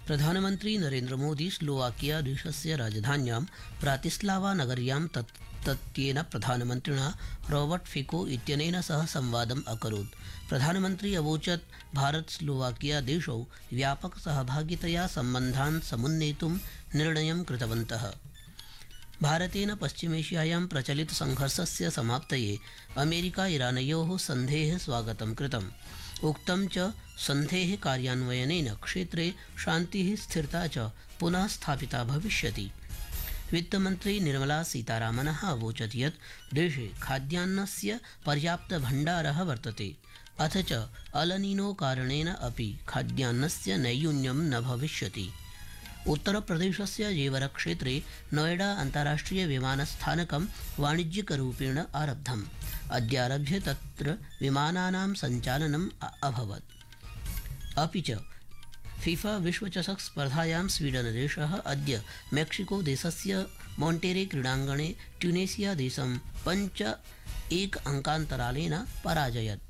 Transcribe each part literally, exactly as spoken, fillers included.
प्रधानमंत्री नरेन्द्र मोदी स्लोवाकिया देशस्य राजधान्यां ब्रातिस्लावा नगर्यां तत् तत्येन प्रधानमन्त्रिणा रॉबर्ट फिको इत्यनेन सह संवादम् अकरोत्। प्रधानमन्त्री अवोचत् भारत स्लोवाकिया देशौ व्यापक सहभागितया सम्बन्धान् समुन्नेतुं निर्णयं कृतवन्तः। भारतेन पश्चिमेशियायां प्रचलित संघर्षस्य समाप्तये अमेरिका ईरानयोः सन्धेः स्वागतं कृतम्। उक्तं च सन्धेः कार्यान्वयनेन क्षेत्रे शान्तिः स्थिरता च पुनः स्थापिता भविष्यति। वित्तमन्त्री निर्मला सीतारामनः अवोचत् यत् देशे खाद्यान्नस्य पर्याप्तभण्डारः वर्तते, अथ च अलनीनो कारणेन अपि खाद्यान्नस्य नैयून्यं न भविष्यति। उत्तरप्रदेशस्य जेवरक्षेत्रे नोएडा अन्ताराष्ट्रिय विमानस्थानकं वाणिज्यिकरूपेण आरब्धम्। अद्यारभ्य तत्र विमानानां सञ्चालनम् अभवत्। अपि च फीफा विश्वचषक स्पर्धायां स्वीडनदेशः अद्य मेक्सिको देशस्य मोन्टेरे क्रीडाङ्गणे ट्यूनेशिया देशं पञ्च एक अङ्कान्तरालेन पराजयत्।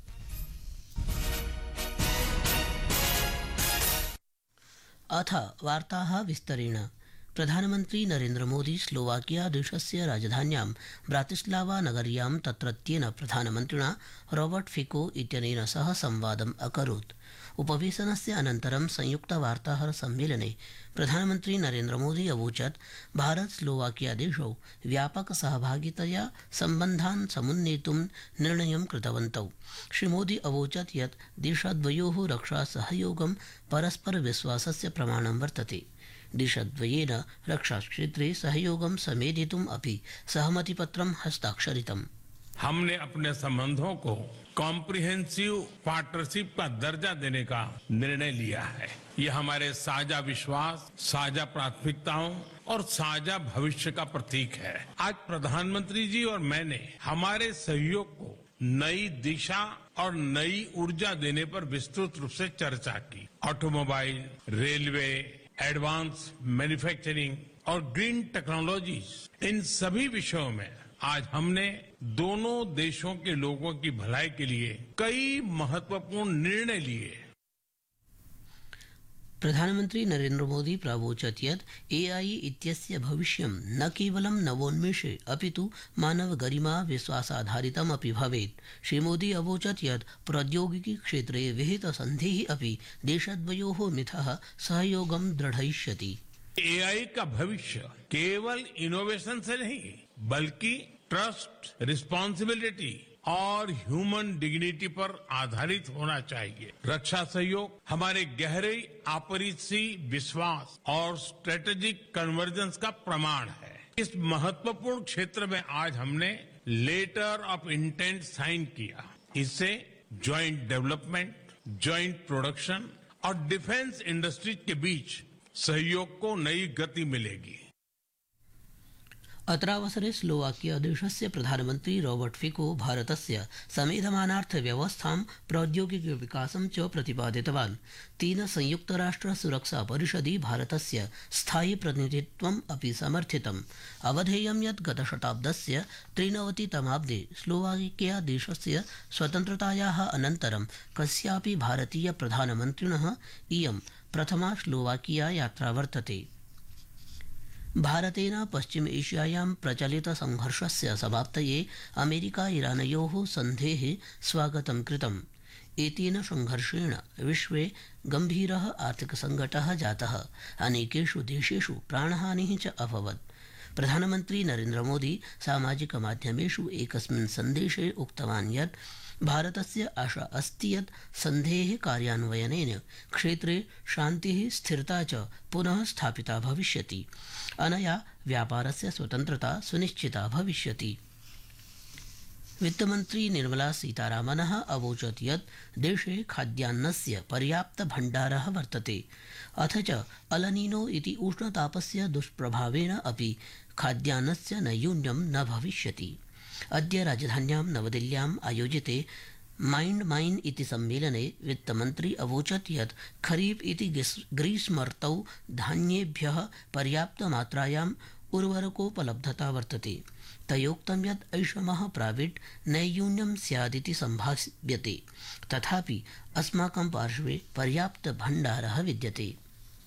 अथ वार्ताः विस्तरेण। प्रधानमन्त्री नरेन्द्र मोदी स्लोवाकिया देशस्य राजधान्यां ब्रातिस्लावा नगर्यां तत्रत्येन प्रधानमन्त्रिणा रॉबर्ट फिको इत्यनेन सह संवादम् अकरोत्। उपवेशनस्य अनन्तरं संयुक्तवार्ताहर सम्मेलने प्रधानमन्त्री नरेन्द्र मोदी अवोचत् भारत स्लोवाकिया देशौ व्यापक सहभागितया सम्बन्धान् समुन्नेतुं निर्णयं कृतवन्तौ। श्रीमोदी अवोचत् यत् देशद्वयोः रक्षा सहयोगं परस्पर विश्वासस्य प्रमाणं वर्तते। देशद्वयेन रक्षाक्षेत्रे सहयोगं समेधितुम् अपि सहमतिपत्रं हस्ताक्षरितम्। हमने अपने संबंधों को कॉम्प्रिहेंसिव पार्टनरशिप का दर्जा देने का निर्णय लिया है। यह हमारे साझा विश्वास, साझा प्राथमिकताओं और साझा भविष्य का प्रतीक है। आज प्रधानमंत्री जी और मैंने हमारे सहयोग को नई दिशा और नई ऊर्जा देने पर विस्तृत रूप से चर्चा की। ऑटोमोबाइल, रेलवे, एडवांस मैन्युफैक्चरिंग और ग्रीन टेक्नोलॉजीज, इन सभी विषयों में आज हमने दोनों देशों के लोगों की भलाई के लिए कई महत्वपूर्ण निर्णय लिए। प्रधानमन्त्री नरेन्द्र मोदी प्रावोचत् यत् एआई इत्यस्य भविष्यं न केवलं नवोन्मेषे अपितु मानव गरिमा विश्वासाधारितम् अपि भवेत्। श्रीमोदी अवोचत् यत् प्रौद्योगिकी क्षेत्रे विहित सन्धिः अपि देशद्वयोः मिथः सहयोगं दृढयिष्यति। एआई का भविष्य केवल इनोवेशन से नहीं बल्कि ट्रस्ट, रिस्पॉन्सिबिलिटी और ह्यूमन डिग्निटी पर आधारित होना चाहिए। रक्षा सहयोग हमारे गहरे आपसी विश्वास और स्ट्रेटेजिक कन्वर्जेंस का प्रमाण है। इस महत्वपूर्ण क्षेत्र में आज हमने लेटर ऑफ इंटेंट साइन किया। इससे ज्वाइंट डेवलपमेंट, ज्वाइंट प्रोडक्शन और डिफेंस इंडस्ट्रीज के बीच सहयोग को नई गति मिलेगी। अत्रावसरे स्लोवाकिया देशस्य प्रधानमन्त्री रॉबर्ट फिको भारतस्य समेधमानार्थव्यवस्थां प्रौद्योगिकी विकासं च प्रतिपादितवान्। तेन संयुक्तराष्ट्र सुरक्षा परिषदि भारतस्य स्थायि प्रतिनिधित्वम् अपि समर्थितम्। अवधेयं यत् गतशताब्दस्य त्रिनवतितमाब्दे स्लोवाकिया देशस्य स्वतन्त्रतायाः अनन्तरं कस्यापि भारतीय प्रधानमन्त्रिणः इयं प्रथमा स्लोवाकिया यात्रा वर्तते। भारतेन पश्चिम एशियायां प्रचलित संघर्षस्य समाप्तये अमेरिका ईरानयोः सन्धेः स्वागतं कृतम्। एतेन संघर्षेण विश्वे गम्भीरः आर्थिकसङ्कटः जातः। अनेकेषु देशेषु प्राणहानिः च अभवत्। प्रधानमन्त्री नरेन्द्र मोदी सामाजिकमाध्यमेषु एकस्मिन् सन्देशे उक्तवान् यत् भारतस्य आशा अस्ति यत् सन्धेः कार्यान्वयनेन क्षेत्रे शान्तिः स्थिरता च पुनः स्थापिता भविष्यति। अनया व्यापारस्य स्वतन्त्रता सुनिश्चिता भविष्यति। वित्तमन्त्री निर्मला सीतारामनः अवोचत् यत् देशे खाद्यान्नस्य पर्याप्तभण्डारः वर्तते, अथ च अलनीनो इति उष्णतापस्य दुष्प्रभावेन अपि खाद्यान्नस्य नैयून्यं न भविष्यति। अद्य राजधान्यां नवदिल्ल्याम् आयोजिते माइंड माइन इति सम्मेलने वित्तमन्त्री अवोचत् यत् खरीफ इति ग्रीष्मर्तौ धान्येभ्यः पर्याप्तमात्रायाम् उर्वरकोपलब्धता वर्तते। तयोक्तं यत् ऐषमः प्राविट् नैयून्यं स्यादिति सम्भाव्यते, तथापि अस्माकं पार्श्वे पर्याप्तभण्डारः विद्यते।